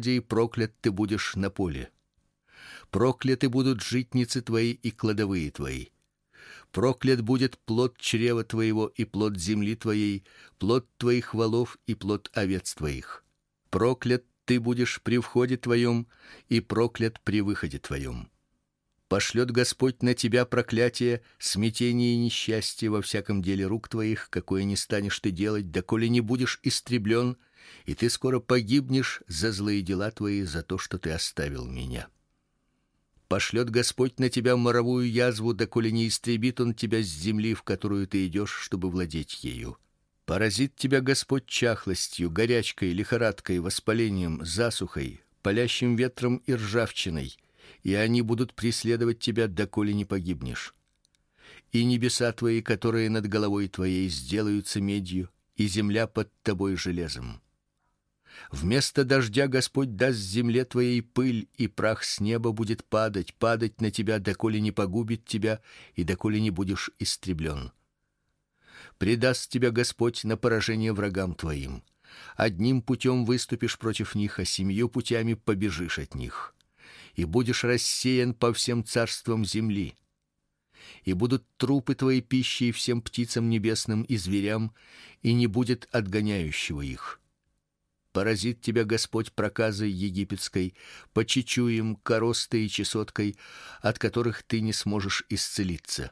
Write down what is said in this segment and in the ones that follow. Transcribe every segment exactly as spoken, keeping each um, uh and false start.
городе, и проклят ты будешь на поле. Прокляты будут житницы твои и кладовые твои. Проклят будет плод чрева твоего и плод земли твоей, плод твоих волов и плод овец твоих. Проклят ты будешь при входе твоем и проклят при выходе твоем. Пошлет Господь на тебя проклятие, смятение и несчастье во всяком деле рук твоих, какое не станешь ты делать, доколе не будешь истреблен, и ты скоро погибнешь за злые дела твои, за то, что ты оставил меня. Пошлет Господь на тебя моровую язву, доколе не истребит он тебя с земли, в которую ты идешь, чтобы владеть ею. Поразит тебя Господь чахлостью, горячкой, лихорадкой, воспалением, засухой, палящим ветром и ржавчиной, и они будут преследовать тебя, доколе не погибнешь. И небеса твои, которые над головой твоей, сделаются медью, и земля под тобой железом. Вместо дождя Господь даст земле твоей пыль, и прах с неба будет падать, падать на тебя, доколе не погубит тебя и доколе не будешь истреблен. Предаст тебя Господь на поражение врагам твоим. Одним путем выступишь против них, а семью путями побежишь от них. И будешь рассеян по всем царствам земли. И будут трупы твои пищей всем птицам небесным и зверям, и не будет отгоняющего их. Поразит тебя Господь проказой египетской, по чечуям, коростой и чесоткой, от которых ты не сможешь исцелиться.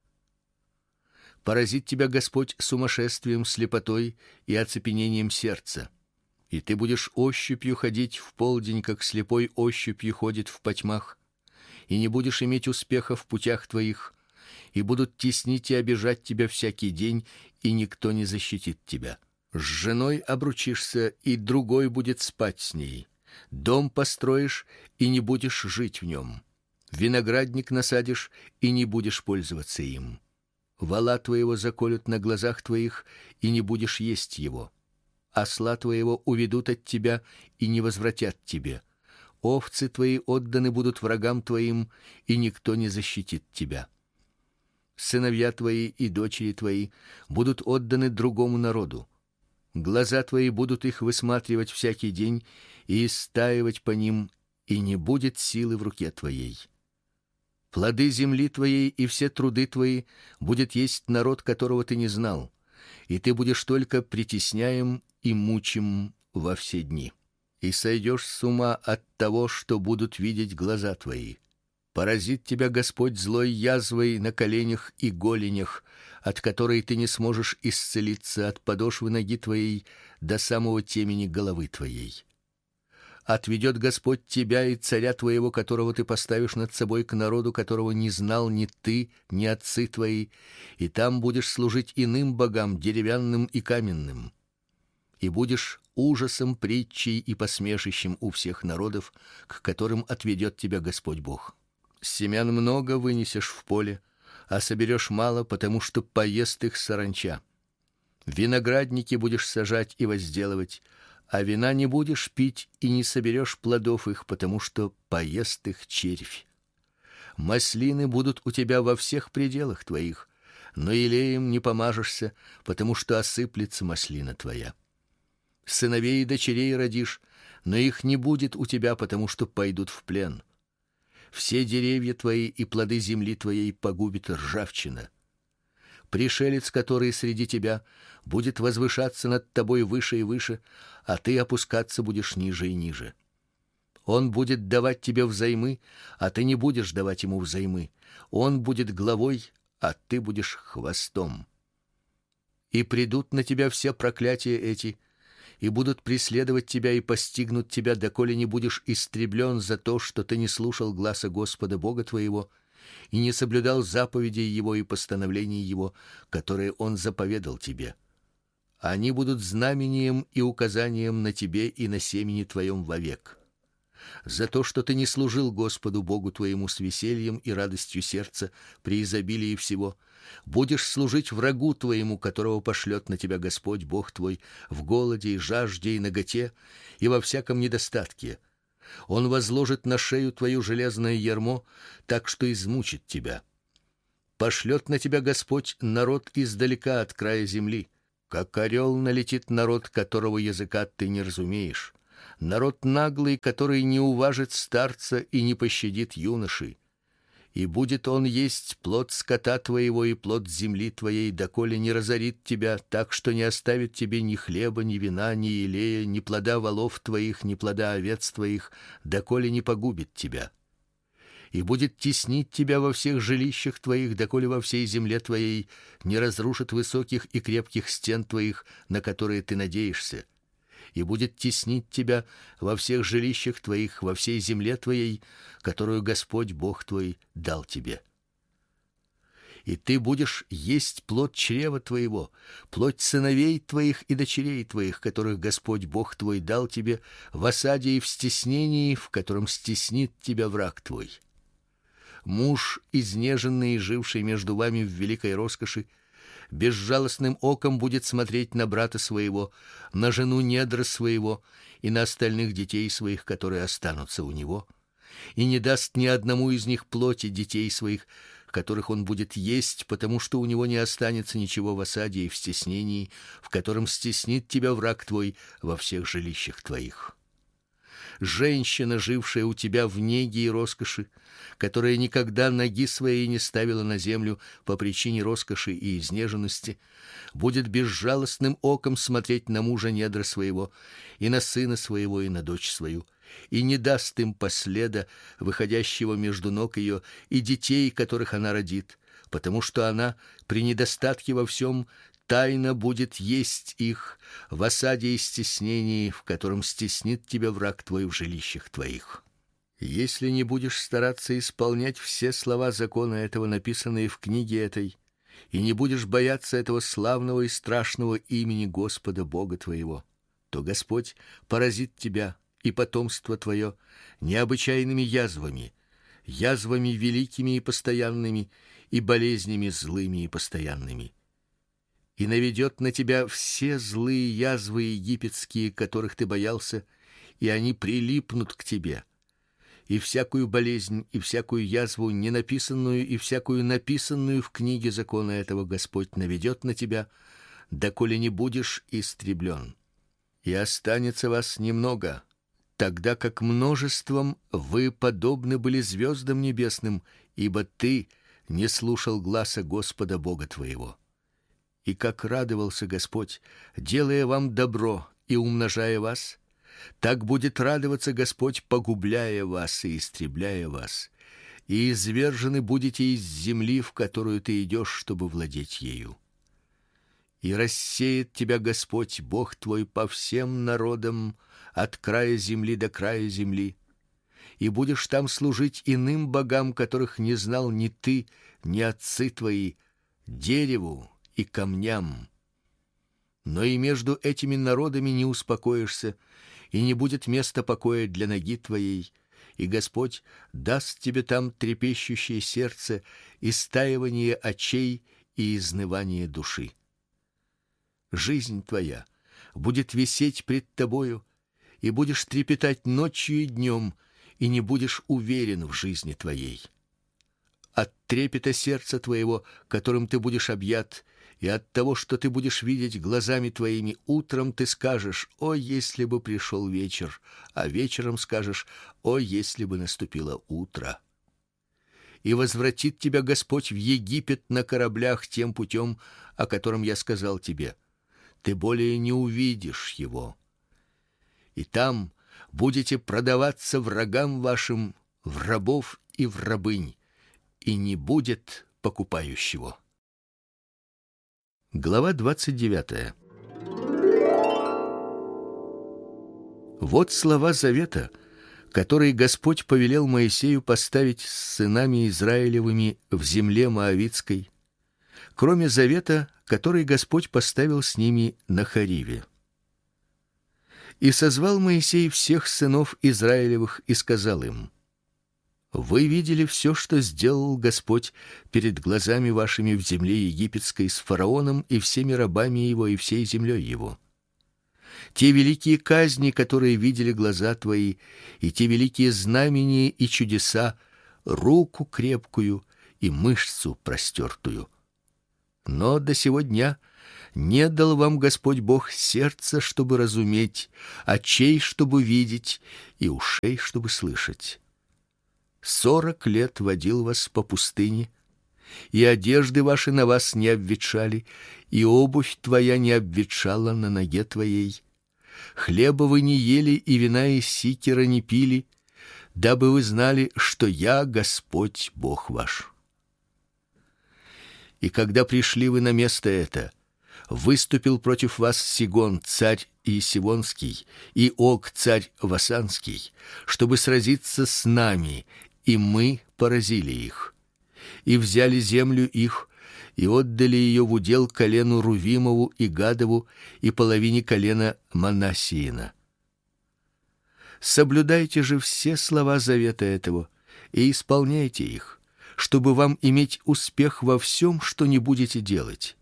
Поразит тебя Господь сумасшествием, слепотой и оцепенением сердца. И ты будешь ощупью ходить в полдень, как слепой ощупью ходит в потьмах, и не будешь иметь успеха в путях твоих, и будут теснить и обижать тебя всякий день, и никто не защитит тебя. С женой обручишься, и другой будет спать с ней. Дом построишь, и не будешь жить в нем. Виноградник насадишь, и не будешь пользоваться им. Вола твоего заколют на глазах твоих, и не будешь есть его. Осла твоего уведут от тебя и не возвратят тебе. Овцы твои отданы будут врагам твоим, и никто не защитит тебя. Сыновья твои и дочери твои будут отданы другому народу. Глаза твои будут их высматривать всякий день и истаивать по ним, и не будет силы в руке твоей. Плоды земли твоей и все труды твои будет есть народ, которого ты не знал, и ты будешь только притесняем и мучим во все дни. И сойдешь с ума от того, что будут видеть глаза твои. Поразит тебя Господь злой язвой на коленях и голенях, от которой ты не сможешь исцелиться от подошвы ноги твоей до самого темени головы твоей. Отведет Господь тебя и царя твоего, которого ты поставишь над собой, к народу, которого не знал ни ты, ни отцы твои, и там будешь служить иным богам, деревянным и каменным. И будешь ужасом, притчей и посмешищем у всех народов, к которым отведет тебя Господь Бог. Семян много вынесешь в поле, а соберешь мало, потому что поест их саранча. Виноградники будешь сажать и возделывать, а вина не будешь пить и не соберешь плодов их, потому что поест их червь. Маслины будут у тебя во всех пределах твоих, но елеем не помажешься, потому что осыплется маслина твоя. Сыновей и дочерей родишь, но их не будет у тебя, потому что пойдут в плен. Все деревья твои и плоды земли твоей погубит ржавчина. Пришелец, который среди тебя, будет возвышаться над тобой выше и выше, а ты опускаться будешь ниже и ниже. Он будет давать тебе взаймы, а ты не будешь давать ему взаймы. Он будет главой, а ты будешь хвостом. И придут на тебя все проклятия эти, и будут преследовать тебя и постигнут тебя, доколе не будешь истреблен за то, что ты не слушал гласа Господа Бога твоего и не соблюдал заповедей Его и постановлений Его, которые Он заповедал тебе. Они будут знамением и указанием на тебе и на семени твоем вовек. За то, что ты не служил Господу Богу твоему с весельем и радостью сердца при изобилии всего, будешь служить врагу твоему, которого пошлет на тебя Господь Бог твой в голоде и жажде и наготе и во всяком недостатке. Он возложит на шею твою железное ярмо, так что измучит тебя. Пошлет на тебя Господь народ издалека от края земли, как орел налетит народ, которого языка ты не разумеешь. народ наглый, который не уважит старца и не пощадит юноши. И будет он есть плод скота твоего и плод земли твоей, доколе не разорит тебя, так что не оставит тебе ни хлеба, ни вина, ни елея, ни плода волов твоих, ни плода овец твоих, доколе не погубит тебя. И будет теснить тебя во всех жилищах твоих, доколе во всей земле твоей не разрушит высоких и крепких стен твоих, на которые ты надеешься. И будет теснить тебя во всех жилищах твоих, во всей земле твоей, которую Господь Бог твой дал тебе. И ты будешь есть плод чрева твоего, плоть сыновей твоих и дочерей твоих, которых Господь Бог твой дал тебе в осаде и в стеснении, в котором стеснит тебя враг твой. Муж, изнеженный и живший между вами в великой роскоши, безжалостным оком будет смотреть на брата своего, на жену недра своего и на остальных детей своих, которые останутся у него, и не даст ни одному из них плоти детей своих, которых он будет есть, потому что у него не останется ничего в осаде и в стеснении, в котором стеснит тебя враг твой во всех жилищах твоих. Женщина, жившая у тебя в неге и роскоши, которая никогда ноги своей не ставила на землю по причине роскоши и изнеженности, будет безжалостным оком смотреть на мужа недра своего, и на сына своего, и на дочь свою, и не даст им последа, выходящего между ног ее, и детей, которых она родит, потому что она при недостатке во всем тайно будет есть их в осаде и стеснении, в котором стеснит тебя враг твой в жилищах твоих. Если не будешь стараться исполнять все слова закона этого, написанные в книге этой, и не будешь бояться этого славного и страшного имени Господа Бога твоего, то Господь поразит тебя и потомство твое необычайными язвами, язвами великими и постоянными, и болезнями злыми и постоянными. И наведет на тебя все злые язвы египетские, которых ты боялся, и они прилипнут к тебе. И всякую болезнь, и всякую язву ненаписанную, и всякую написанную в книге закона этого Господь наведет на тебя, доколе не будешь истреблен. И останется вас немного, тогда как множеством вы подобны были звездам небесным, ибо ты не слушал гласа Господа Бога твоего. И как радовался Господь, делая вам добро и умножая вас, так будет радоваться Господь, погубляя вас и истребляя вас, и извержены будете из земли, в которую ты идешь, чтобы владеть ею. И рассеет тебя Господь Бог твой по всем народам, от края земли до края земли, и будешь там служить иным богам, которых не знал ни ты, ни отцы твои, дереву и камням. Но и между этими народами не успокоишься, и не будет места покоя для ноги твоей, и Господь даст тебе там трепещущее сердце, истаивание очей и изнывание души. Жизнь твоя будет висеть пред тобою, и будешь трепетать ночью и днем, и не будешь уверен в жизни твоей. От трепета сердца твоего, которым ты будешь объят, и от того, что ты будешь видеть глазами твоими, утром ты скажешь: «О, если бы пришел вечер», а вечером скажешь: «О, если бы наступило утро». И возвратит тебя Господь в Египет на кораблях тем путем, о котором я сказал тебе. Ты более не увидишь его. И там будете продаваться врагам вашим в рабов и в рабынь, и не будет покупающего. Глава двадцать девятая. Вот слова завета, которые Господь повелел Моисею поставить с сынами Израилевыми в земле моавитской, кроме завета, который Господь поставил с ними на Хориве. И созвал Моисей всех сынов Израилевых и сказал им: Вы видели все, что сделал Господь перед глазами вашими в земле египетской с фараоном и всеми рабами его и всей землей его. Те великие казни, которые видели глаза твои, и те великие знамения и чудеса, руку крепкую и мышцу простертую. Но до сего дня Не дал вам Господь Бог сердца, чтобы разуметь, очей, чтобы видеть, и ушей, чтобы слышать. Сорок лет водил вас по пустыне, и одежды ваши на вас не обветшали, и обувь твоя не обветшала на ноге твоей. Хлеба вы не ели, и вина из сикера не пили, дабы вы знали, что я Господь Бог ваш. И когда пришли вы на место это, выступил против вас Сигон, царь Иесивонский, и Ог, царь Васанский, чтобы сразиться с нами, и мы поразили их, и взяли землю их, и отдали ее в удел колену Рувимову и Гадову и половине колена Манассиина. Соблюдайте же все слова завета этого и исполняйте их, чтобы вам иметь успех во всем, что не будете делать.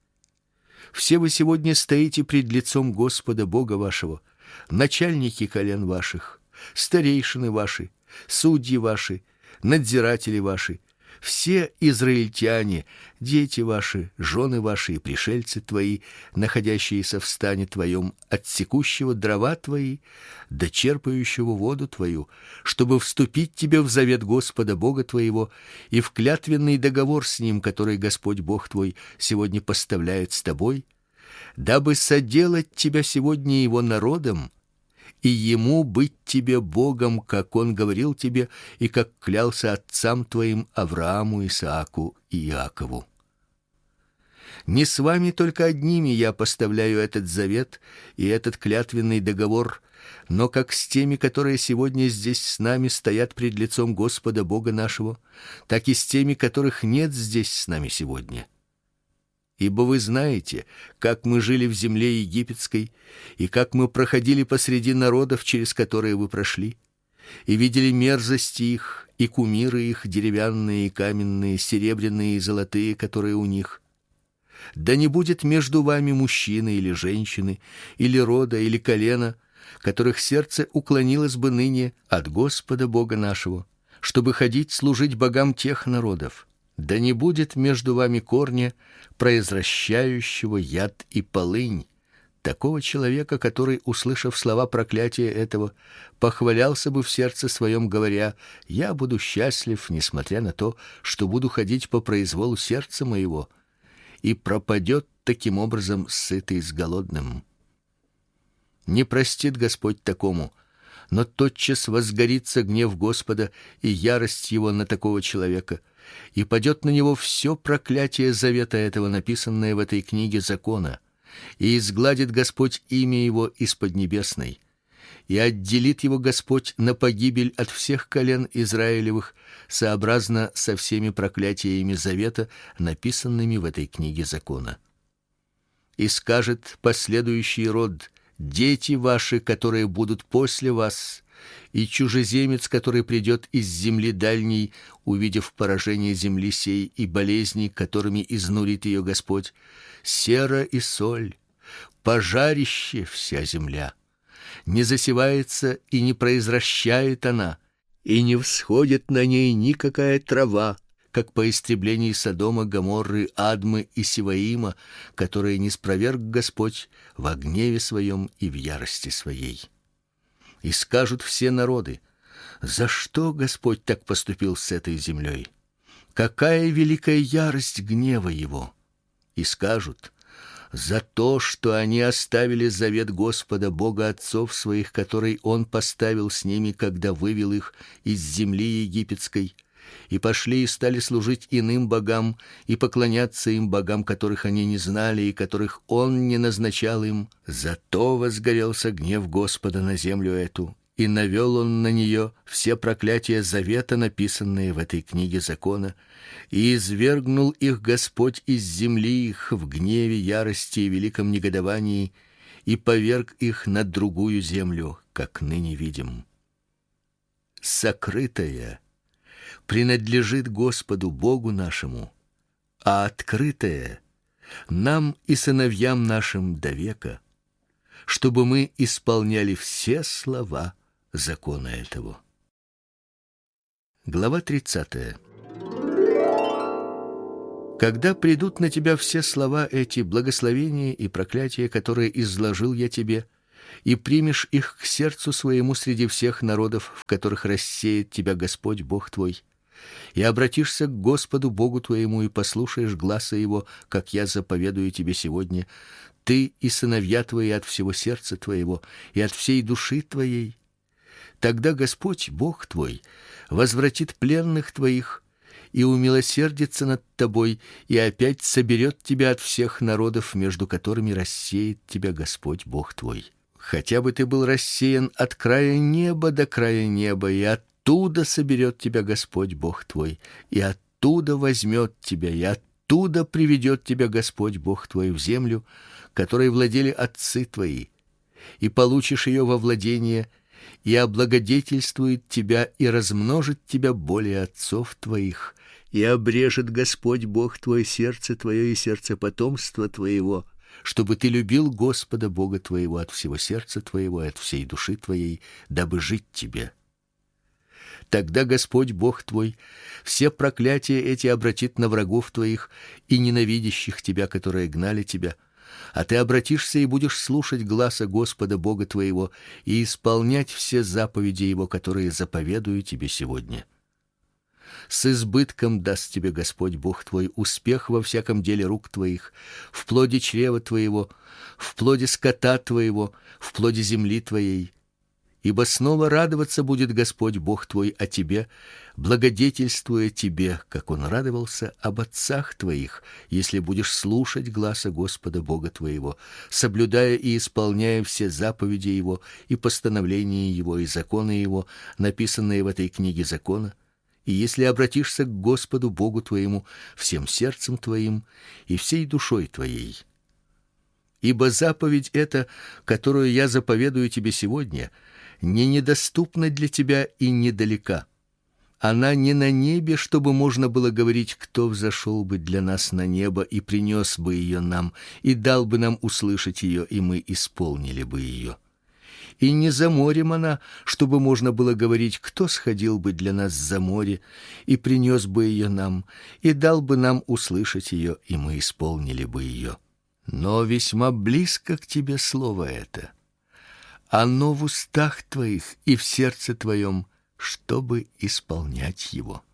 Все вы сегодня стоите пред лицом Господа Бога вашего, начальники колен ваших, старейшины ваши, судьи ваши, надзиратели ваши, все израильтяне, дети ваши, жены ваши и пришельцы твои, находящиеся в стане твоем, отсекущего дрова твои, да черпающего воду твою, чтобы вступить тебе в завет Господа Бога твоего и в клятвенный договор с ним, который Господь Бог твой сегодня поставляет с тобой, дабы соделать тебя сегодня его народом, и ему быть тебе Богом, как он говорил тебе и как клялся отцам твоим Аврааму, Исааку и Иакову. Не с вами только одними я поставляю этот завет и этот клятвенный договор, но как с теми, которые сегодня здесь с нами стоят пред лицом Господа Бога нашего, так и с теми, которых нет здесь с нами сегодня. Ибо вы знаете, как мы жили в земле египетской, и как мы проходили посреди народов, через которые вы прошли, и видели мерзости их, и кумиры их, деревянные и каменные, серебряные и золотые, которые у них. Да не будет между вами мужчины или женщины, или рода, или колена, которых сердце уклонилось бы ныне от Господа Бога нашего, чтобы ходить служить богам тех народов. Да не будет между вами корня, произвращающего яд и полынь, такого человека, который, услышав слова проклятия этого, похвалялся бы в сердце своем, говоря: я буду счастлив, несмотря на то, что буду ходить по произволу сердца моего, и пропадет таким образом сытый с голодным. Не простит Господь такому, но тотчас возгорится гнев Господа и ярость его на такого человека, и падет на него все проклятие завета этого, написанное в этой книге закона, и изгладит Господь имя его из поднебесной, и отделит его Господь на погибель от всех колен Израилевых, сообразно со всеми проклятиями завета, написанными в этой книге закона. И скажет последующий род: дети ваши, которые будут после вас, и чужеземец, который придет из земли дальней, увидев поражение земли сей и болезни, которыми изнурит ее Господь, сера и соль, пожарище вся земля. Не засевается и не произращает она, и не всходит на ней никакая трава, как по истреблении Содома, Гоморры, Адмы и Севаима, которые ниспроверг Господь во гневе своем и в ярости своей. И скажут все народы: за что Господь так поступил с этой землей? Какая великая ярость гнева его! И скажут: за то, что они оставили завет Господа Бога отцов своих, который он поставил с ними, когда вывел их из земли египетской, и пошли и стали служить иным богам и поклоняться им богам, которых они не знали и которых он не назначал им. Зато возгорелся гнев Господа на землю эту, и навел он на нее все проклятия завета, написанные в этой книге закона, и извергнул их Господь из земли их в гневе, ярости и великом негодовании, и поверг их на другую землю, как ныне видим. Сокрытое принадлежит Господу Богу нашему, а открытое нам и сыновьям нашим до века, чтобы мы исполняли все слова закона этого. Глава тридцатая. Когда придут на тебя все слова эти, благословения и проклятия, которые изложил я тебе, и примешь их к сердцу своему среди всех народов, в которых рассеет тебя Господь Бог твой, и обратишься к Господу Богу твоему и послушаешь гласа его, как я заповедую тебе сегодня, ты и сыновья твои от всего сердца твоего и от всей души твоей, тогда Господь Бог твой возвратит пленных твоих и умилосердится над тобой, и опять соберет тебя от всех народов, между которыми рассеет тебя Господь Бог твой. Хотя бы ты был рассеян от края неба до края неба, и оттуда соберет тебя Господь Бог твой, и оттуда возьмет тебя, и оттуда приведет тебя Господь Бог твой в землю, которой владели отцы твои, и получишь ее во владение, и облагодетельствует тебя и размножит тебя более отцов твоих, и обрежет Господь Бог твой сердце твое и сердце потомства твоего, чтобы ты любил Господа Бога твоего от всего сердца твоего и от всей души твоей, дабы жить тебе. Тогда Господь Бог твой все проклятия эти обратит на врагов твоих и ненавидящих тебя, которые гнали тебя, а ты обратишься и будешь слушать гласа Господа Бога твоего и исполнять все заповеди его, которые заповедую тебе сегодня. С избытком даст тебе Господь Бог твой успех во всяком деле рук твоих, в плоде чрева твоего, в плоде скота твоего, в плоде земли твоей. Ибо снова радоваться будет Господь Бог твой о тебе, благодетельствуя тебе, как он радовался об отцах твоих, если будешь слушать гласа Господа Бога твоего, соблюдая и исполняя все заповеди его и постановления его и законы его, написанные в этой книге закона, и если обратишься к Господу Богу твоему всем сердцем твоим и всей душой твоей. Ибо заповедь эта, которую я заповедую тебе сегодня, не недоступна для тебя и недалека. Она не на небе, чтобы можно было говорить, кто взошел бы для нас на небо и принес бы ее нам, и дал бы нам услышать ее, и мы исполнили бы ее. И не за морем она, чтобы можно было говорить, кто сходил бы для нас за море и принес бы ее нам, и дал бы нам услышать ее, и мы исполнили бы ее. Но весьма близко к тебе слово это. Оно в устах твоих и в сердце твоем, чтобы исполнять его.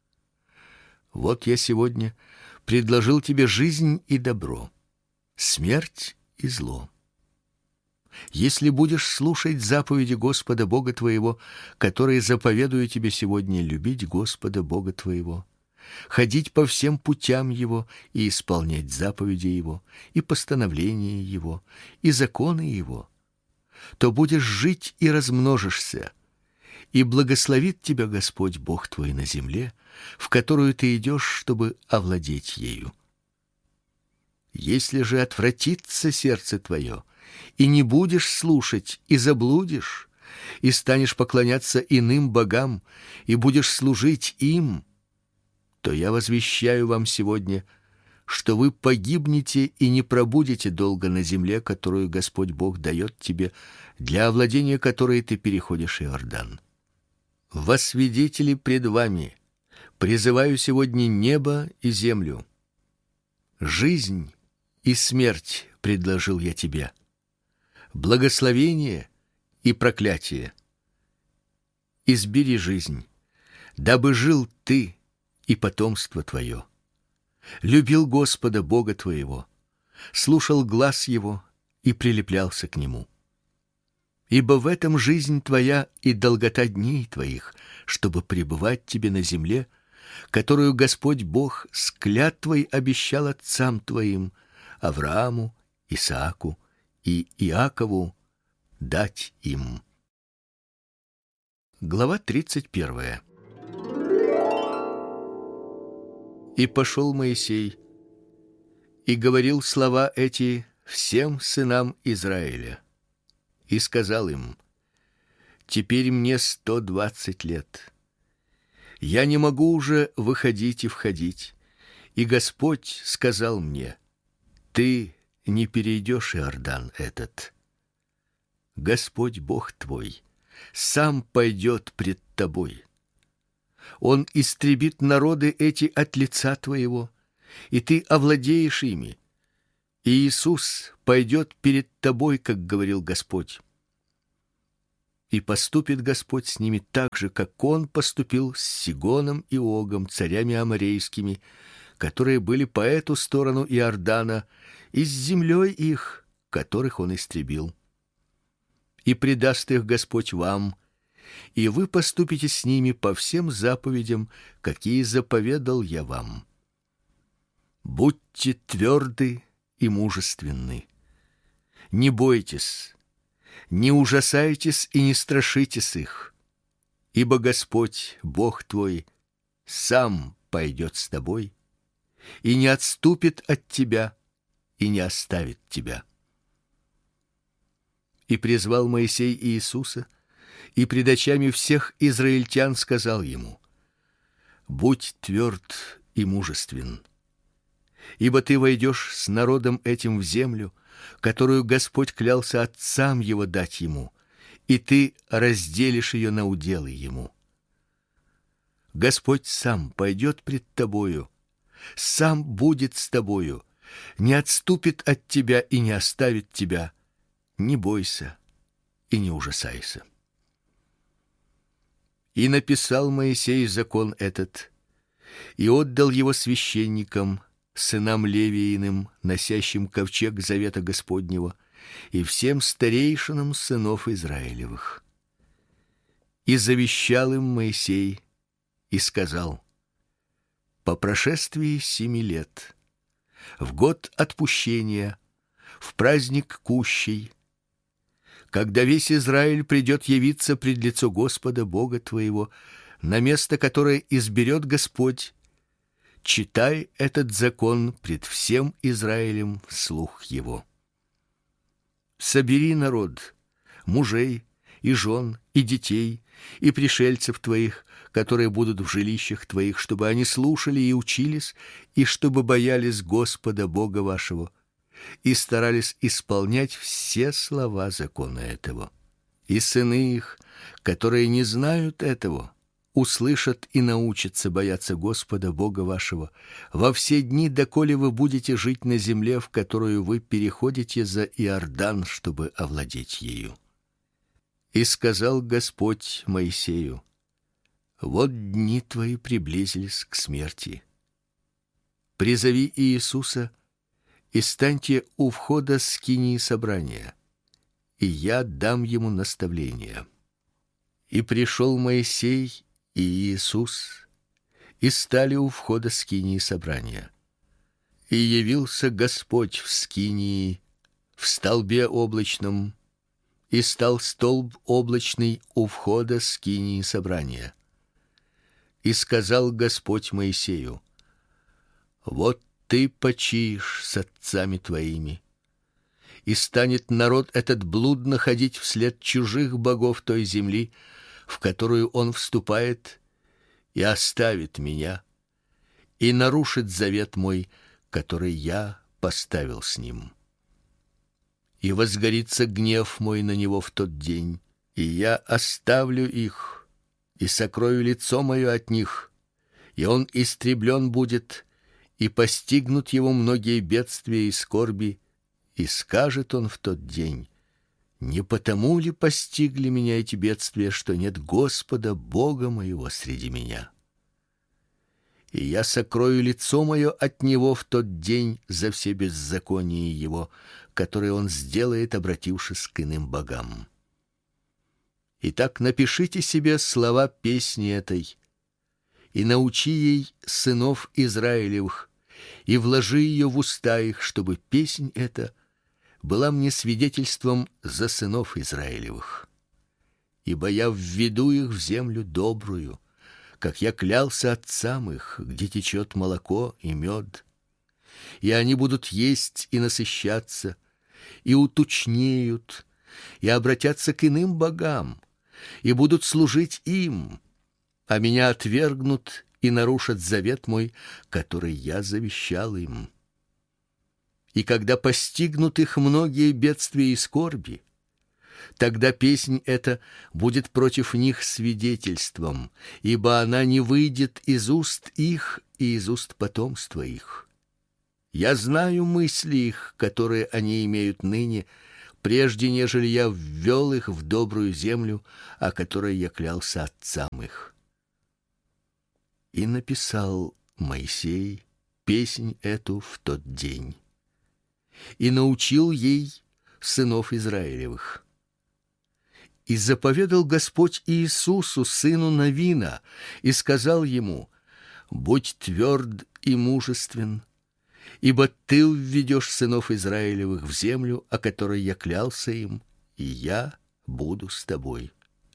Вот я сегодня предложил тебе жизнь и добро, смерть и зло. Если будешь слушать заповеди Господа Бога твоего, которые заповедую тебе сегодня, любить Господа Бога твоего, ходить по всем путям его и исполнять заповеди его, и постановления его, и законы его, то будешь жить и размножишься, и благословит тебя Господь Бог твой на земле, в которую ты идешь, чтобы овладеть ею. Если же отвратится сердце твое, и не будешь слушать, и заблудишь, и станешь поклоняться иным богам, и будешь служить им, то я возвещаю вам сегодня, что вы погибнете и не пробудете долго на земле, которую Господь Бог дает тебе, для овладения которой ты переходишь Иордан. Во свидетели пред вами призываю сегодня небо и землю. Жизнь и смерть предложил я тебе, благословение и проклятие. Избери жизнь, дабы жил ты и потомство твое, любил Господа Бога твоего, слушал глас его и прилеплялся к нему. Ибо в этом жизнь твоя и долгота дней твоих, чтобы пребывать тебе на земле, которую Господь Бог с клятвой обещал отцам твоим, Аврааму, Исааку и Иакову, дать им. Глава тридцать первая. И пошел Моисей и говорил слова эти всем сынам Израиля, и сказал им: теперь мне сто двадцать лет. Я не могу уже выходить и входить, и Господь сказал мне: ты не перейдешь Иордан этот. Господь Бог твой сам пойдет пред тобой. Он истребит народы эти от лица твоего и ты овладеешь ими. И Иисус пойдет перед тобой, как говорил Господь. И поступит Господь с ними так же, как Он поступил с Сигоном и Огом, царями аморейскими, которые были по эту сторону Иордана, и с землей их, которых Он истребил. И предаст их Господь вам, и вы поступите с ними по всем заповедям, какие заповедал я вам. Будьте тверды и мужественны. Не бойтесь, не ужасайтесь и не страшитесь их, ибо Господь, Бог твой, сам пойдет с тобой и не отступит от тебя и не оставит тебя. И призвал Моисей Иисуса, и пред очами всех израильтян сказал ему: будь тверд и мужествен, ибо ты войдешь с народом этим в землю, которую Господь клялся отцам его дать ему, и ты разделишь ее на уделы ему. Господь сам пойдет пред тобою, сам будет с тобою, не отступит от тебя и не оставит тебя. Не бойся и не ужасайся. И написал Моисей закон этот, и отдал его священникам, сынам Левииным, носящим ковчег завета Господнего, и всем старейшинам сынов Израилевых. И завещал им Моисей и сказал: по прошествии семи лет, в год отпущения, в праздник кущей, когда весь Израиль придет явиться пред лицо Господа Бога твоего на место, которое изберет Господь, читай этот закон пред всем Израилем вслух его. Собери народ, мужей и жен и детей и пришельцев твоих, которые будут в жилищах твоих, чтобы они слушали и учились, и чтобы боялись Господа Бога вашего, и старались исполнять все слова закона этого. И сыны их, которые не знают этого, услышат и научатся бояться Господа Бога вашего во все дни, доколе вы будете жить на земле, в которую вы переходите за Иордан, чтобы овладеть ею. И сказал Господь Моисею: вот дни твои приблизились к смерти. Призови Иисуса и станьте у входа скинии собрания, и я дам ему наставление. И пришел Моисей и Иисус, и стали у входа скинии собрания. И явился Господь в скинии в столбе облачном, и стал столб облачный у входа скинии собрания. И сказал Господь Моисею: вот ты почиешь с отцами твоими, и станет народ этот блудно ходить вслед чужих богов той земли, в которую он вступает, и оставит меня, и нарушит завет мой, который я поставил с ним. И возгорится гнев мой на него в тот день, и я оставлю их, и сокрою лицо мое от них, и он истреблен будет, и постигнут его многие бедствия и скорби, и скажет он в тот день: не потому ли постигли меня эти бедствия, что нет Господа Бога моего среди меня? И я сокрою лицо мое от него в тот день за все беззакония его, которые он сделает, обратившись к иным богам. Итак, напишите себе слова песни этой и научи ей сынов Израилевых, и вложи ее в уста их, чтобы песнь эта была мне свидетельством за сынов Израилевых. Ибо я введу их в землю добрую, как я клялся отцам их, где течет молоко и мед, и они будут есть и насыщаться, и утучнеют, и обратятся к иным богам, и будут служить им, а меня отвергнут и нарушат завет мой, который я завещал им. И когда постигнут их многие бедствия и скорби, тогда песнь эта будет против них свидетельством, ибо она не выйдет из уст их и из уст потомства их. Я знаю мысли их, которые они имеют ныне, прежде нежели я ввел их в добрую землю, о которой я клялся отцам их. И написал Моисей песнь эту в тот день, и научил ей сынов Израилевых. И заповедал Господь Иисусу, сыну Навина, и сказал ему: будь тверд и мужествен, ибо ты введешь сынов Израилевых в землю, о которой я клялся им, и я буду с тобой.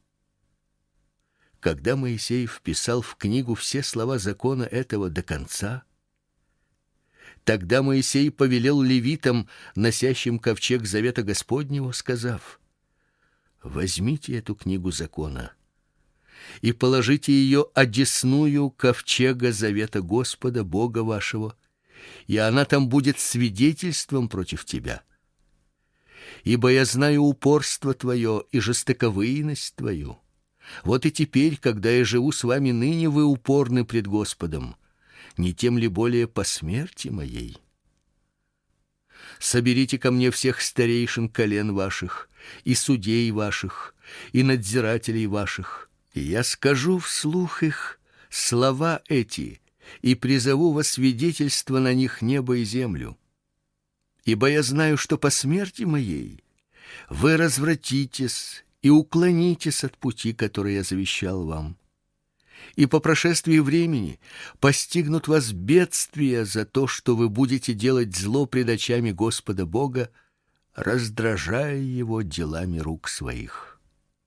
Когда Моисей вписал в книгу все слова закона этого до конца, тогда Моисей повелел левитам, носящим ковчег завета Господнего, сказав: возьмите эту книгу закона и положите ее одесную ковчега завета Господа Бога вашего, и она там будет свидетельством против тебя. Ибо я знаю упорство твое и жестоковыйность твою. Вот и теперь, когда я живу с вами ныне, вы упорны пред Господом, не тем ли более по смерти моей? Соберите ко мне всех старейшин колен ваших, и судей ваших, и надзирателей ваших, и я скажу вслух их слова эти, и призову во свидетельство на них небо и землю. Ибо я знаю, что по смерти моей вы развратитесь и уклонитесь от пути, который я завещал вам. И по прошествии времени постигнут вас бедствия за то, что вы будете делать зло пред очами Господа Бога, раздражая его делами рук своих.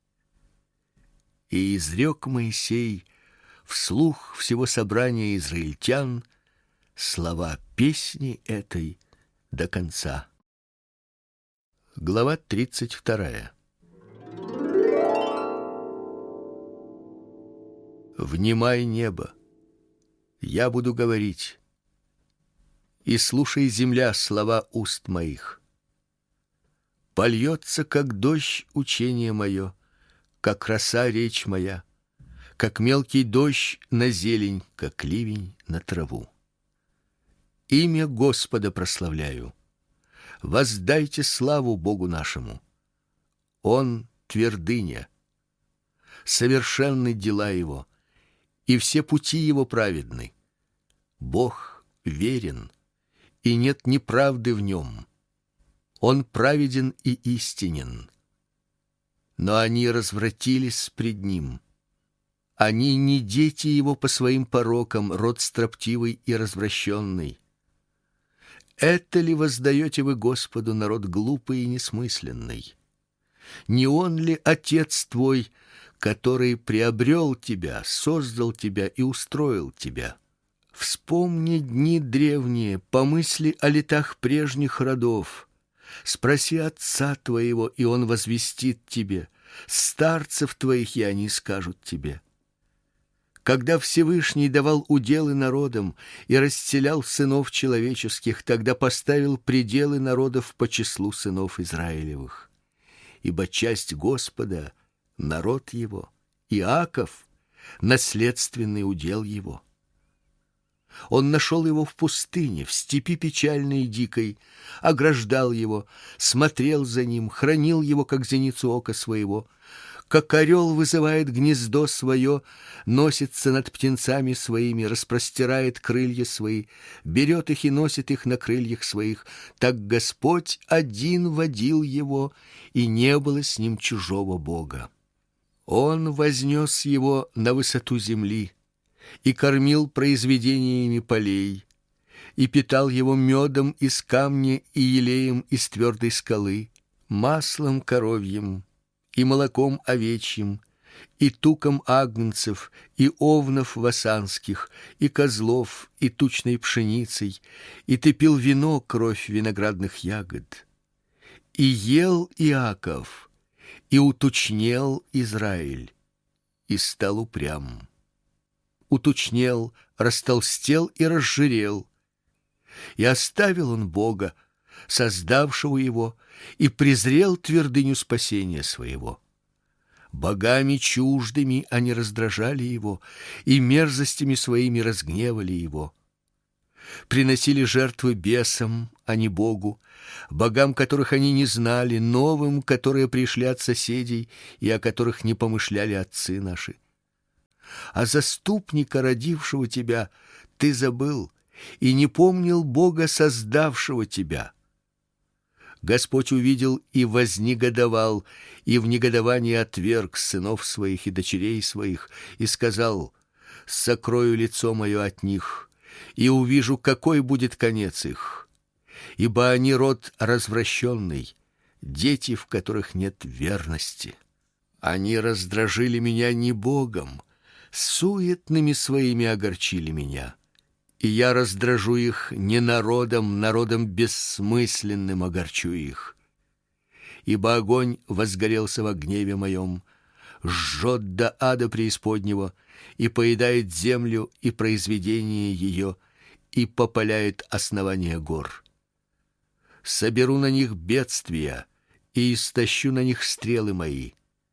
И изрек Моисей вслух всего собрания израильтян слова песни этой до конца. Глава тридцать вторая. Внимай, небо, я буду говорить, и слушай, земля, слова уст моих. Польется, как дождь, учение мое, как роса речь моя, как мелкий дождь на зелень, как ливень на траву. Имя Господа прославляю. Воздайте славу Богу нашему. Он твердыня, совершенны дела его, и все пути его праведны. Бог верен, и нет неправды в нем. Он праведен и истинен. Но они развратились пред ним. Они не дети его по своим порокам, род строптивый и развращенный. Это ли воздаете вы Господу, народ глупый и несмысленный? Не он ли отец твой, который приобрел тебя, создал тебя и устроил тебя? Вспомни дни древние, помысли о летах прежних родов. Спроси отца твоего, и он возвестит тебе, старцев твоих, и они скажут тебе. Когда Всевышний давал уделы народам и расселял сынов человеческих, тогда поставил пределы народов по числу сынов Израилевых. Ибо часть Господа — народ его, Иаков — наследственный удел его. Он нашел его в пустыне, в степи печальной и дикой, ограждал его, смотрел за ним, хранил его, как зеницу ока своего. Как орел вызывает гнездо свое, носится над птенцами своими, распростирает крылья свои, берет их и носит их на крыльях своих, так Господь один водил его, и не было с ним чужого Бога. Он вознес его на высоту земли и кормил произведениями полей, и питал его медом из камня и елеем из твердой скалы, маслом коровьим и молоком овечьим, и туком агнцев, и овнов васанских, и козлов, и тучной пшеницей, и ты пил вино, кровь виноградных ягод. И ел Иаков, и утучнел Израиль, и стал упрям. Утучнел, растолстел и разжирел. И оставил он Бога, создавшего его, и презрел твердыню спасения своего. Богами чуждыми они раздражали его, и мерзостями своими разгневали его. приносили жертвы бесам, а не Богу, богам, которых они не знали, новым, которые пришли от соседей и о которых не помышляли отцы наши. А заступника, родившего тебя, ты забыл и не помнил Бога, создавшего тебя. Господь увидел и вознегодовал, и в негодовании отверг сынов своих и дочерей своих, и сказал: сокрою лицо мое от них, и увижу, какой будет конец их. Ибо они род развращенный, дети, в которых нет верности. Они раздражили меня не Богом, суетными своими огорчили меня. И я раздражу их не народом, народом бессмысленным огорчу их. Ибо огонь возгорелся во гневе моем, жжет до ада преисподнего, и поедает землю и произведение ее, и попаляет основания гор. Соберу на них бедствия и истощу на них стрелы мои.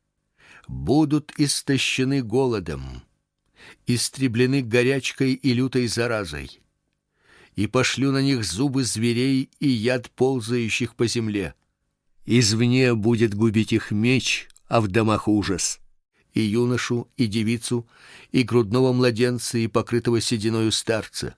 Будут истощены голодом, истреблены горячкой и лютой заразой, и пошлю на них зубы зверей и яд ползающих по земле. Извне будет губить их меч, а в домах ужас. И юношу, и девицу, и грудного младенца, и покрытого сединою старца.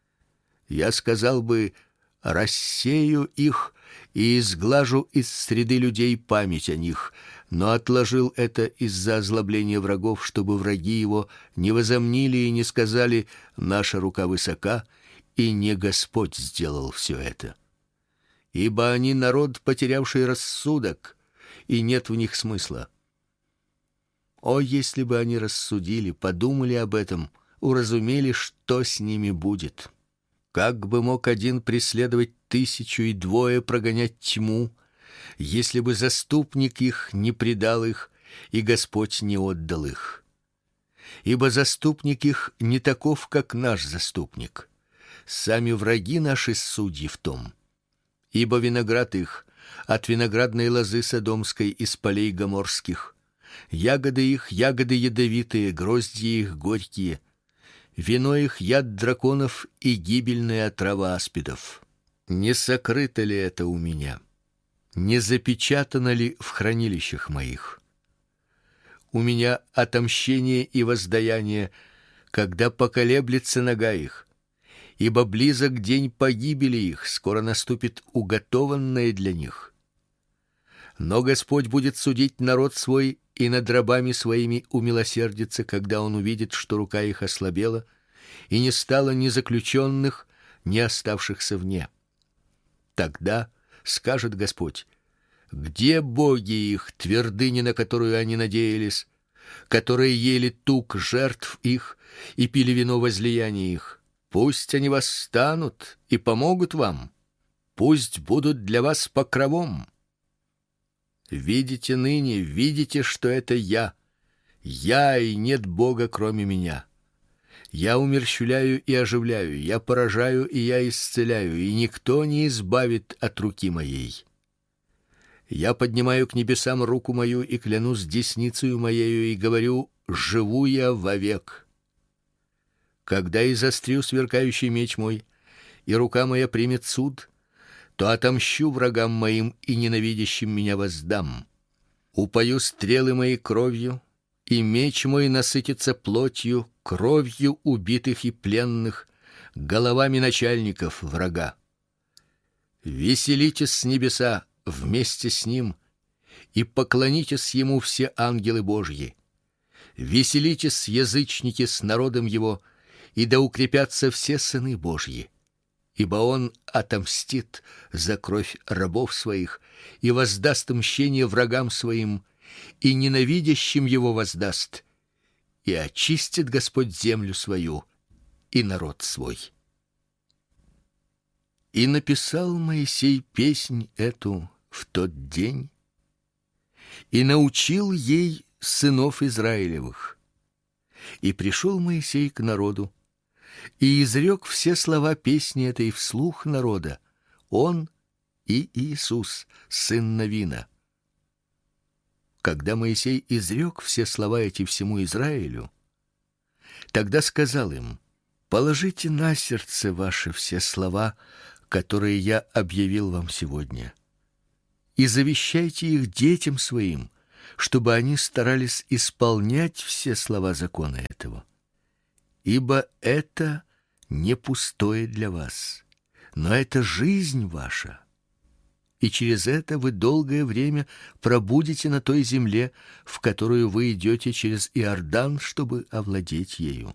Я сказал бы: рассею их и изглажу из среды людей память о них, но отложил это из-за озлобления врагов, чтобы враги его не возомнили и не сказали: наша рука высока, и не Господь сделал все это. Ибо они народ, потерявший рассудок, и нет в них смысла. О, если бы они рассудили, подумали об этом, уразумели, что с ними будет. Как бы мог один преследовать тысячу и двое прогонять тьму, если бы заступник их не предал их, и Господь не отдал их? Ибо заступник их не таков, как наш заступник. Сами враги наши судьи в том. Ибо виноград их от виноградной лозы содомской из полей гоморских, ягоды их ягоды ядовитые, гроздья их горькие, вино их яд драконов и гибельная трава аспидов. Не сокрыто ли это у меня? Не запечатано ли в хранилищах моих? У меня отомщение и воздаяние, когда поколеблется нога их. Ибо близок день погибели их, скоро наступит уготованное для них. Но Господь будет судить народ свой, и над рабами своими умилосердится, когда он увидит, что рука их ослабела, и не стало ни заключенных, ни оставшихся вне. Тогда скажет Господь: где боги их, твердыни, на которую они надеялись, которые ели тук жертв их и пили вино возлияния их? Пусть они восстанут и помогут вам, пусть будут для вас покровом. Видите ныне, видите, что это я, я, и нет Бога кроме меня. Я умерщвляю и оживляю, я поражаю и я исцеляю, и никто не избавит от руки моей. Я поднимаю к небесам руку мою и клянусь десницею моею и говорю: живу я вовек. Когда изострю сверкающий меч мой, и рука моя примет суд, то отомщу врагам моим и ненавидящим меня воздам. Упою стрелы мои кровью, и меч мой насытится плотью, кровью убитых и пленных, головами начальников врага. Веселитесь с небеса вместе с ним, и поклонитесь ему все ангелы Божьи. Веселитесь, язычники, с народом его, и да укрепятся все сыны Божьи. Ибо он отомстит за кровь рабов своих и воздаст мщение врагам своим, и ненавидящим его воздаст, и очистит Господь землю свою и народ свой. И написал Моисей песнь эту в тот день, и научил ей сынов Израилевых. И пришел Моисей к народу, и изрек все слова песни этой вслух народа, он и Иисус, сын Навина. Когда Моисей изрек все слова эти всему Израилю, тогда сказал им: Положите на сердце ваше все слова, которые я объявил вам сегодня, и завещайте их детям своим, чтобы они старались исполнять все слова закона этого. Ибо это не пустое для вас, но это жизнь ваша. И через это вы долгое время пробудете на той земле, в которую вы идете через Иордан, чтобы овладеть ею.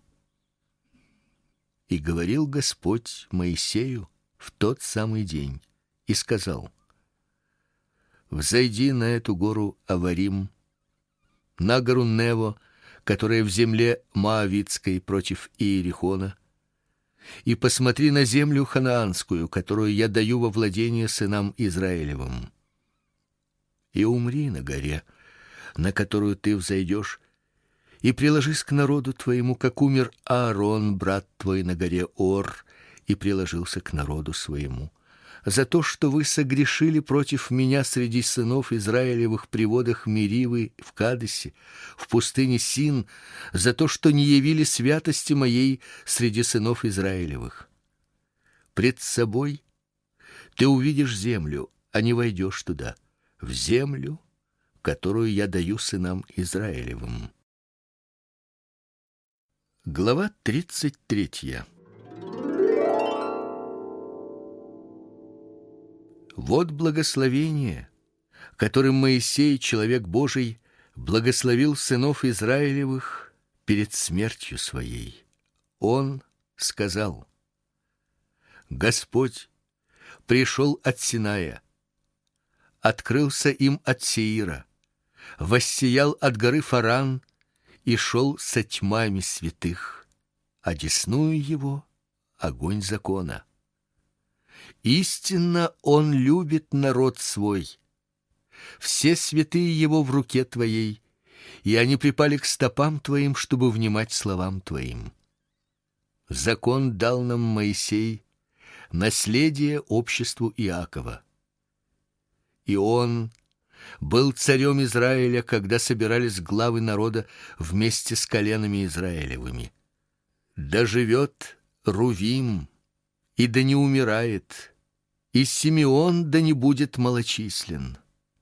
И говорил Господь Моисею в тот самый день и сказал: взойди на эту гору Аварим, на гору Нево, которая в земле Моавитской против Иерихона, и посмотри на землю ханаанскую, которую я даю во владение сынам Израилевым. И умри на горе, на которую ты взойдешь, и приложись к народу твоему, как умер Аарон, брат твой, на горе Ор, и приложился к народу своему, за то, что вы согрешили против меня среди сынов Израилевых при водах Меривы в Кадесе, в пустыне Син, за то, что не явили святости моей среди сынов Израилевых. Пред собой ты увидишь землю, а не войдешь туда, в землю, которую я даю сынам Израилевым. Глава тридцать третья. Вот благословение, которым Моисей, человек Божий, благословил сынов Израилевых перед смертью своей. Он сказал: Господь пришел от Синая, открылся им от Сеира, воссиял от горы Фаран и шел со тьмами святых, а десную его огонь закона. Истинно он любит народ свой. Все святые его в руке твоей, и они припали к стопам твоим, чтобы внимать словам твоим. Закон дал нам Моисей, наследие обществу Иакова. И он был царем Израиля, когда собирались главы народа вместе с коленами Израилевыми. Да живет Рувим, и да не умирает, и Симеон да не будет малочислен.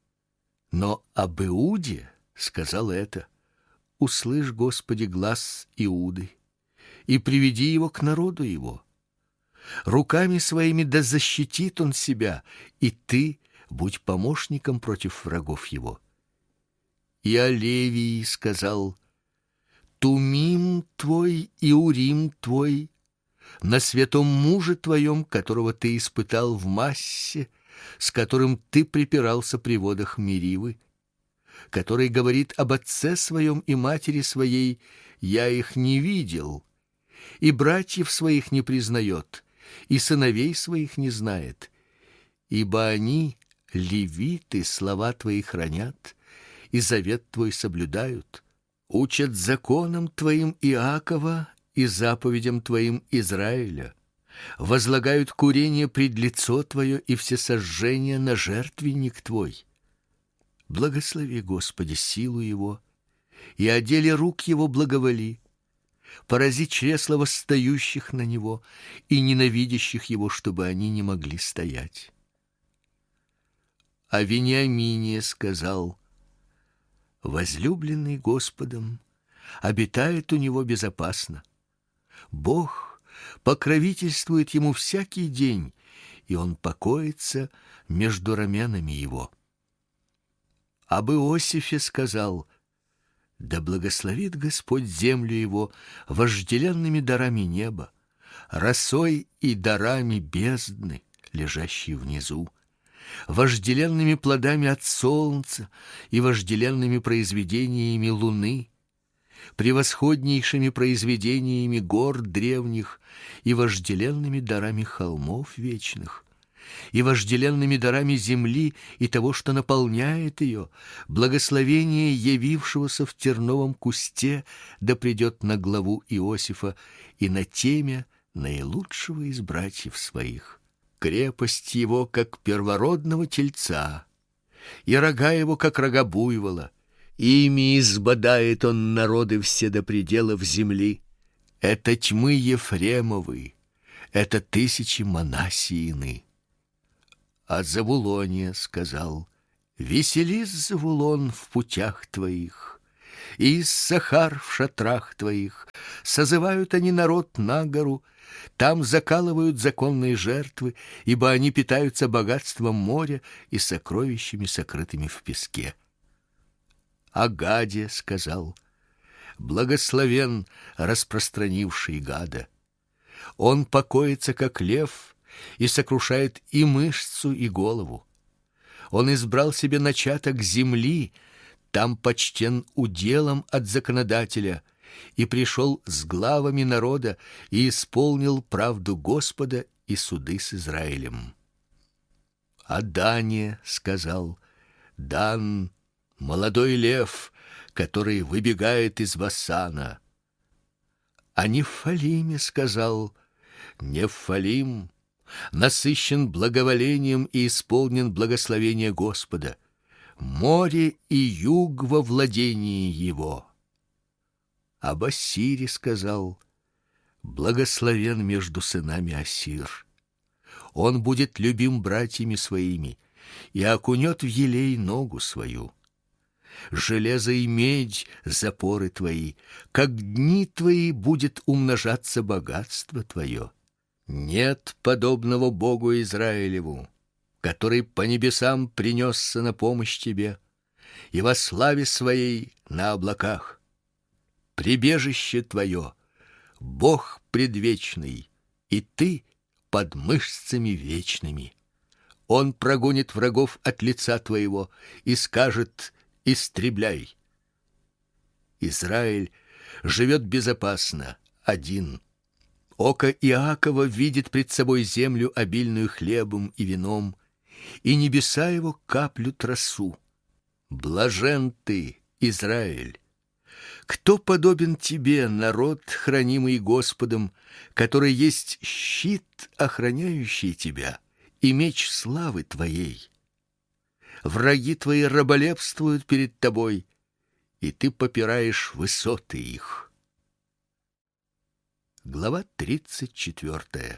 Но об Иуде сказал это: услышь, Господи, глас Иуды, и приведи его к народу его. Руками своими да защитит он себя, и ты будь помощником против врагов его. И о Левии сказал: Тумим твой и Урим твой на святом муже твоем, которого ты испытал в Массе, с которым ты припирался при водах Меривы, который говорит об отце своем и матери своей: я их не видел, и братьев своих не признает, и сыновей своих не знает, ибо они, левиты, слова твои хранят, и завет твой соблюдают, учат законам твоим Иакова и заповедям твоим Израиля, возлагают курение пред лицо твое и всесожжение на жертвенник твой. Благослови, Господи, силу его, и о деле рук его благоволи. Порази чресла восстающих на него и ненавидящих его, чтобы они не могли стоять. О Вениамине сказал: возлюбленный Господом обитает у него безопасно. Бог покровительствует ему всякий день, и он покоится между раменами его. Об Иосифе сказал: да благословит Господь землю его вожделенными дарами неба, росой и дарами бездны, лежащей внизу, вожделенными плодами от солнца и вожделенными произведениями луны, превосходнейшими произведениями гор древних и вожделенными дарами холмов вечных, и вожделенными дарами земли и того, что наполняет ее, благословение явившегося в терновом кусте да придет на главу Иосифа и на темя наилучшего из братьев своих. Крепость его, как первородного тельца, и рога его, как рога буйвола. Ими избодает он народы все до пределов земли. Это тьмы Ефремовы, это тысячи Манассиины. А Завулоне сказал: веселись, Завулон, в путях твоих, и Иссахар в шатрах твоих. Созывают они народ на гору, там закалывают законные жертвы, ибо они питаются богатством моря и сокровищами, сокрытыми в песке. А Гаде сказал: благословен распространивший Гада. Он покоится, как лев, и сокрушает и мышцу, и голову. Он избрал себе начаток земли, там почтен уделом от законодателя, и пришел с главами народа и исполнил правду Господа и суды с Израилем. А Дане сказал: Дан, молодой лев, который выбегает из Басана. А Нефалиме сказал: Нефалим насыщен благоволением и исполнен благословения Господа. Море и юг во владении его. А Басире сказал: благословен между сынами Ассир. Он будет любим братьями своими и окунет в елей ногу свою. Железо и медь — запоры твои, как дни твои будет умножаться богатство твое. Нет подобного Богу Израилеву, который по небесам принесся на помощь тебе и во славе своей на облаках. Прибежище твое — Бог предвечный, и ты под мышцами вечными. Он прогонит врагов от лица твоего и скажет: истребляй. Израиль живет безопасно, один. Око Иакова видит пред собой землю, обильную хлебом и вином, и небеса его каплют росу. Блажен ты, Израиль! Кто подобен тебе, народ, хранимый Господом, который есть щит, охраняющий тебя, и меч славы твоей? Враги твои раболепствуют перед тобой, и ты попираешь высоты их. Глава тридцать четвертая.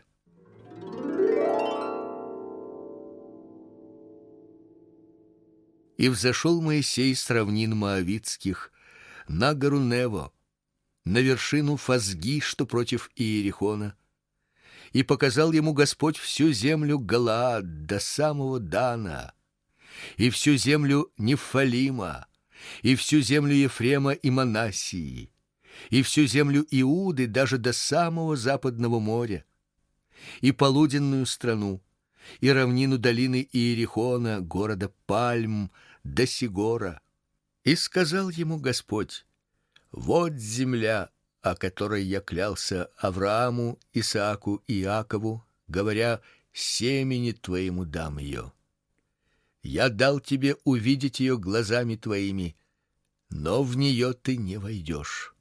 И взошел Моисей с равнин Моавитских на гору Нево, на вершину Фазги, что против Иерихона, и показал ему Господь всю землю Галаад до самого Дана, и всю землю Нефалима, и всю землю Ефрема и Манассии, и всю землю Иуды даже до самого западного моря, и полуденную страну, и равнину долины Иерихона, города Пальм, до Сигора. И сказал ему Господь: вот земля, о которой я клялся Аврааму, Исааку и Иакову, говоря: семени твоему дам ее. Я дал тебе увидеть ее глазами твоими, но в нее ты не войдешь.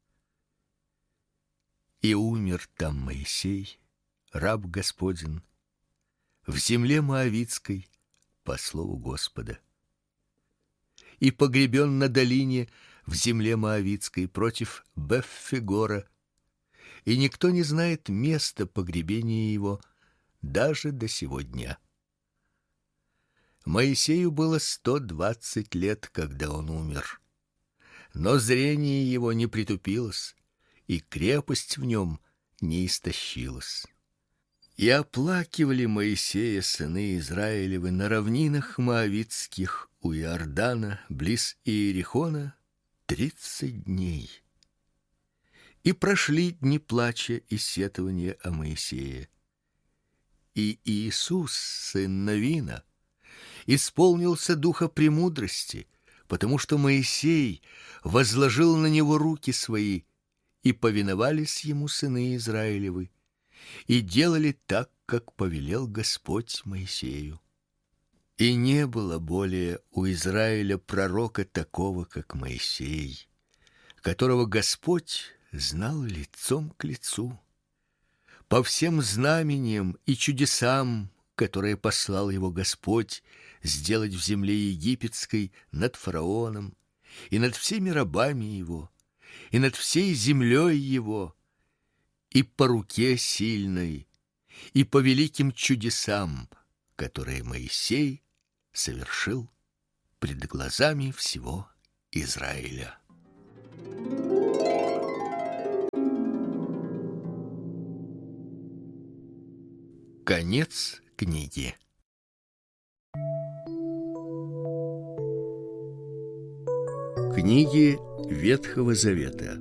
И умер там Моисей, раб Господень, в земле Моавитской, по слову Господа. И погребен на долине в земле Моавитской против Беффегора, и никто не знает места погребения его даже до сего дня. Моисею было сто двадцать лет, когда он умер, но зрение его не притупилось, и крепость в нем не истощилась. И оплакивали Моисея сыны Израилевы на равнинах Моавитских у Иордана, близ Иерихона, тридцать дней. И прошли дни плача и сетования о Моисее. И Иисус, сын Навина, исполнился духа премудрости, потому что Моисей возложил на него руки свои, и повиновались ему сыны Израилевы, и делали так, как повелел Господь Моисею. И не было более у Израиля пророка такого, как Моисей, которого Господь знал лицом к лицу. По всем знамениям и чудесам, которые послал его Господь сделать в земле египетской над фараоном и над всеми рабами его, и над всей землей его, и по руке сильной, и по великим чудесам, которые Моисей совершил пред глазами всего Израиля. Конец книги. Книги Ветхого Завета.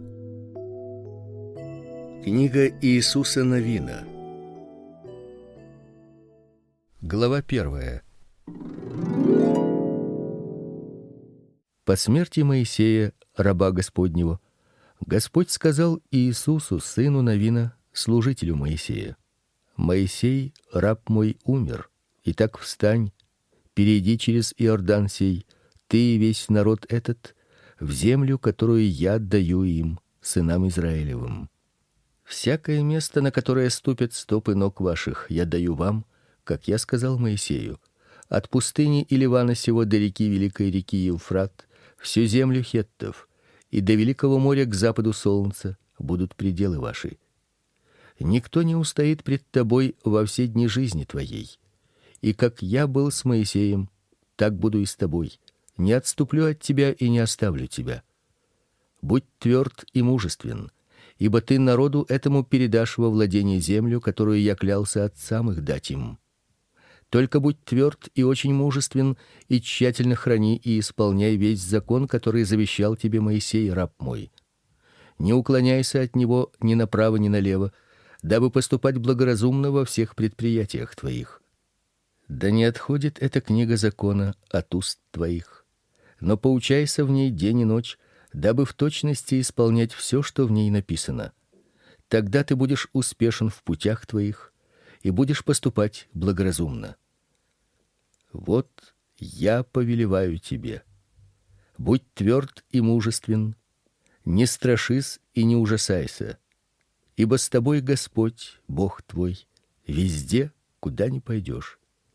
Книга Иисуса Навина. Глава первая. По смерти Моисея, раба Господнего, Господь сказал Иисусу, сыну Навина, служителю Моисея: Моисей, раб мой, умер. Итак, встань, перейди через Иордан сей, ты и весь народ этот, в землю, которую я даю им, сынам Израилевым. Всякое место, на которое ступят стопы ног ваших, я даю вам, как я сказал Моисею, от пустыни и Ливана сего до реки великой реки Евфрат, всю землю хеттов, и до великого моря к западу солнца будут пределы ваши. Никто не устоит пред тобой во все дни жизни твоей. И как я был с Моисеем, так буду и с тобой. Не отступлю от тебя и не оставлю тебя. Будь тверд и мужествен, ибо ты народу этому передашь во владение землю, которую я клялся отцам их дать им. Только будь тверд и очень мужествен, и тщательно храни и исполняй весь закон, который завещал тебе Моисей, раб мой. Не уклоняйся от него ни направо, ни налево, дабы поступать благоразумно во всех предприятиях твоих. Да не отходит эта книга закона от уст твоих, но поучайся в ней день и ночь, дабы в точности исполнять все, что в ней написано. Тогда ты будешь успешен в путях твоих и будешь поступать благоразумно. Вот я повелеваю тебе: будь тверд и мужествен, не страшись и не ужасайся, ибо с тобой Господь, Бог твой, везде, куда ни пойдешь.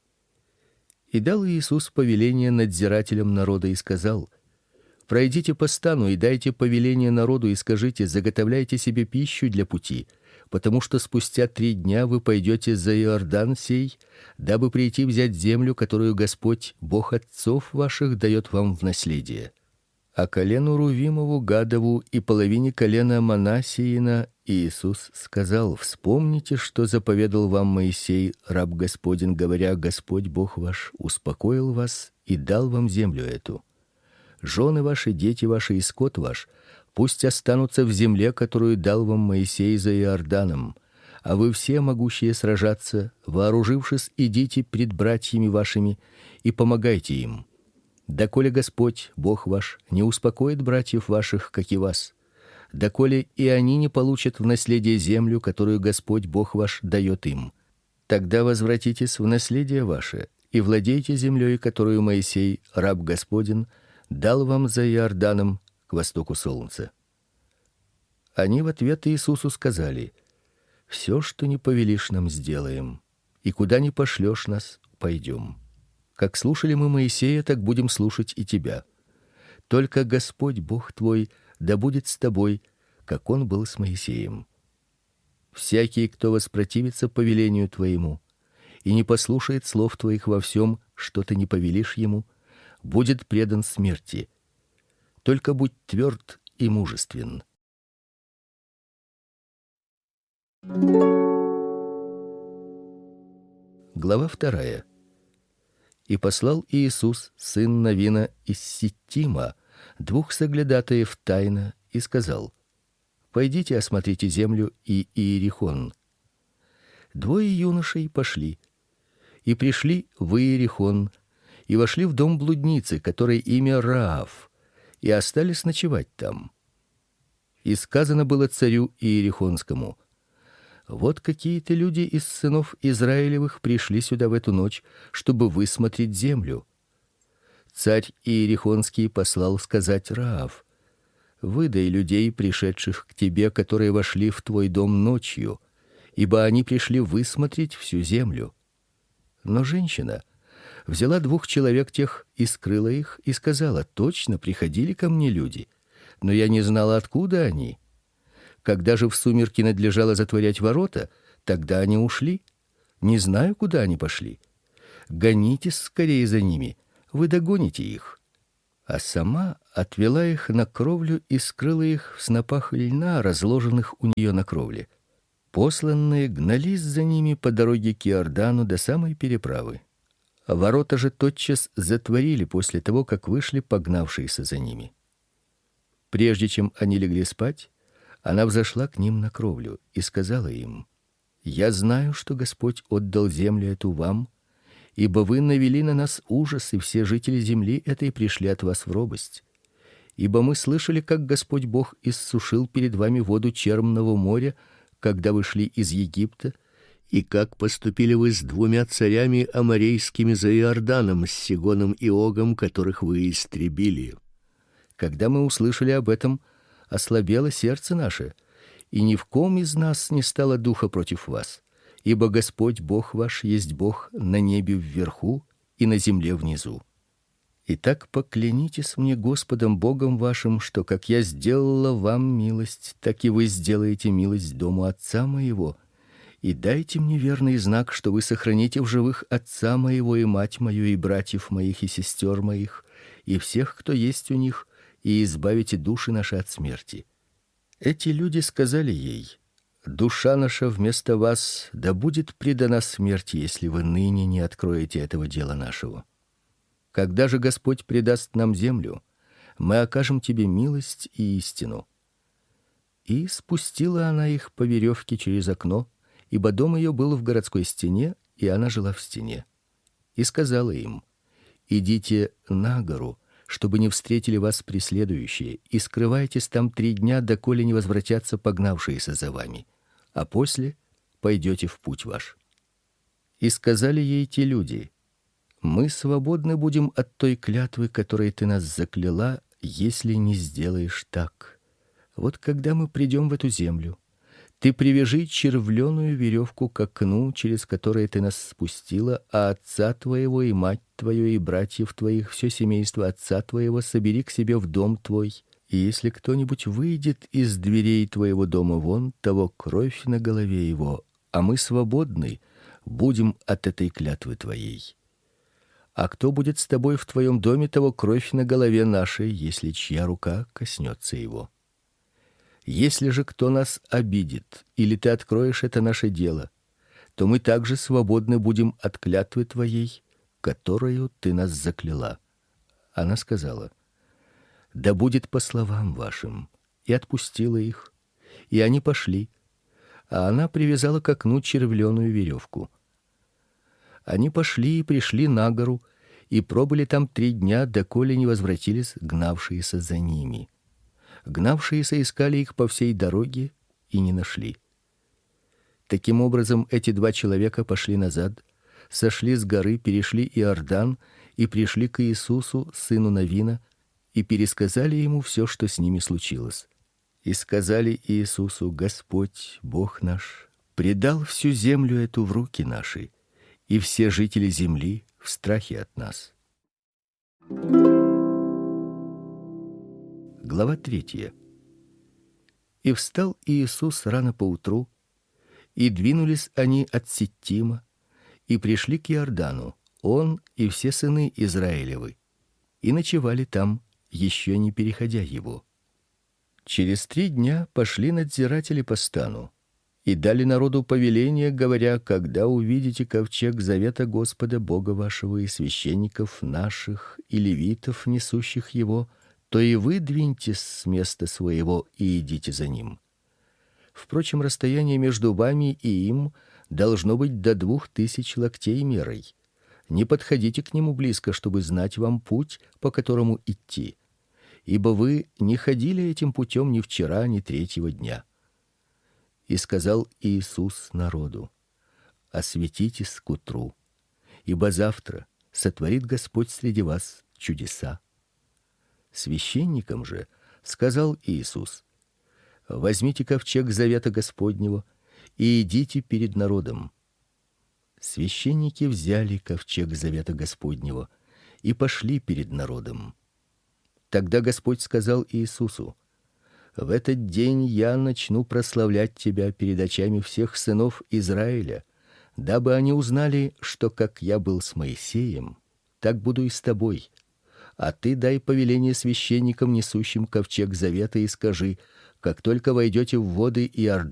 И дал Иисус повеление надзирателям народа и сказал: пройдите по стану и дайте повеление народу и скажите: заготовляйте себе пищу для пути, потому что спустя три дня вы пойдете за Иордан сей, дабы прийти взять землю, которую Господь, Бог отцов ваших, дает вам в наследие. А колену Рувимову, Гадову и половине колена Манассиина Иисус сказал: вспомните, что заповедал вам Моисей, раб Господень, говоря: Господь Бог ваш успокоил вас и дал вам землю эту. Жены ваши, дети ваши и скот ваш пусть останутся в земле, которую дал вам Моисей за Иорданом, а вы все, могущие сражаться, вооружившись, идите пред братьями вашими и помогайте им. Доколе Господь, Бог ваш, не успокоит братьев ваших, как и вас, доколе и они не получат в наследие землю, которую Господь, Бог ваш, дает им. Тогда возвратитесь в наследие ваше и владейте землей, которую Моисей, раб Господень, дал вам за Иорданом к востоку солнца. Они в ответ Иисусу сказали: все, что не повелишь нам, сделаем, и куда ни пошлешь нас, пойдем. Как слушали мы Моисея, так будем слушать и тебя. Только Господь Бог твой да будет с тобой, как он был с Моисеем. Всякий, кто воспротивится повелению твоему и не послушает слов твоих во всем, что ты не повелишь ему, будет предан смерти. Только будь тверд и мужествен. Глава вторая. И послал Иисус, сын Навина, из Ситтима двух соглядатаев тайно и сказал: пойдите осмотрите землю и Иерихон. Двое юношей пошли и пришли в Иерихон и вошли в дом блудницы, которой имя Раав, и остались ночевать там. И сказано было царю Иерихонскому: вот какие-то люди из сынов Израилевых пришли сюда в эту ночь, чтобы высмотреть землю. Царь Иерихонский послал сказать Раав: выдай людей, пришедших к тебе, которые вошли в твой дом ночью, ибо они пришли высмотреть всю землю. Но женщина взяла двух человек тех и скрыла их, и сказала: точно приходили ко мне люди, но я не знала, откуда они. Когда же в сумерки надлежало затворять ворота, тогда они ушли. Не знаю, куда они пошли. Гонитесь скорее за ними, вы догоните их. А сама отвела их на кровлю и скрыла их в снопах льна, разложенных у нее на кровле. Посланные гнались за ними по дороге к Иордану до самой переправы. Ворота же тотчас затворили после того, как вышли погнавшиеся за ними. Прежде чем они легли спать, она взошла к ним на кровлю и сказала им: «Я знаю, что Господь отдал землю эту вам, ибо вы навели на нас ужас, и все жители земли этой пришли от вас в робость. Ибо мы слышали, как Господь Бог иссушил перед вами воду Чермного моря, когда вы шли из Египта, и как поступили вы с двумя царями аморейскими за Иорданом, с Сигоном и Огом, которых вы истребили. Когда мы услышали об этом, ослабело сердце наше, и ни в ком из нас не стало духа против вас, ибо Господь Бог ваш есть Бог на небе вверху и на земле внизу. Итак, поклянитесь мне Господом Богом вашим, что как я сделала вам милость, так и вы сделаете милость дому отца моего, и дайте мне верный знак, что вы сохраните в живых отца моего и мать мою и братьев моих и сестер моих и всех, кто есть у них, и избавите души наши от смерти». Эти люди сказали ей: «Душа наша вместо вас да будет предана смерти, если вы ныне не откроете этого дела нашего. Когда же Господь предаст нам землю, мы окажем тебе милость и истину». И спустила она их по веревке через окно, ибо дом ее был в городской стене, и она жила в стене. И сказала им: «Идите на гору, чтобы не встретили вас преследующие, и скрывайтесь там три дня, доколе не возвратятся погнавшиеся за вами, а после пойдете в путь ваш». И сказали ей те люди: «Мы свободны будем от той клятвы, которой ты нас закляла, если не сделаешь так. Вот когда мы придем в эту землю, ты привяжи червленую веревку к окну, через которое ты нас спустила, а отца твоего и мать твою и братьев твоих, все семейство отца твоего собери к себе в дом твой. И если кто-нибудь выйдет из дверей твоего дома вон, того кровь на голове его, а мы свободны будем от этой клятвы твоей. А кто будет с тобой в твоем доме, того кровь на голове нашей, если чья рука коснется его. Если же кто нас обидит, или ты откроешь это наше дело, то мы также свободны будем от клятвы твоей, которою ты нас закляла». Она сказала: «Да будет по словам вашим», и отпустила их, и они пошли, а она привязала к окну червленую веревку. Они пошли и пришли на гору, и пробыли там три дня, доколе не возвратились гнавшиеся за ними. Гнавшиеся искали их по всей дороге и не нашли. Таким образом, эти два человека пошли назад, сошли с горы, перешли Иордан и пришли к Иисусу, сыну Навина, и пересказали ему все, что с ними случилось. И сказали Иисусу: «Господь, Бог наш, предал всю землю эту в руки наши, и все жители земли в страхе от нас». Глава третья. И встал Иисус рано поутру, и двинулись они от Ситтима, и пришли к Иордану, он и все сыны Израилевы, и ночевали там, еще не переходя его. Через три дня пошли надзиратели по стану и дали народу повеление, говоря: «Когда увидите ковчег завета Господа Бога вашего и священников наших и левитов, несущих его, то и вы двиньтесь с места своего и идите за ним. Впрочем, расстояние между вами и им должно быть до двух тысяч локтей мерой. Не подходите к нему близко, чтобы знать вам путь, по которому идти, ибо вы не ходили этим путем ни вчера, ни третьего дня». И сказал Иисус народу: «Осветитесь к утру, ибо завтра сотворит Господь среди вас чудеса». Священникам же сказал Иисус: «Возьмите ковчег завета Господнего и идите перед народом». Священники взяли ковчег завета Господнего и пошли перед народом. Тогда Господь сказал Иисусу: В этот день я начну прославлять тебя перед очами всех сынов Израиля, дабы они узнали, что как я был с Моисеем, так буду и с тобой. А ты дай повеление священникам, несущим ковчег завета, и скажи: как только войдете в воды Иордана,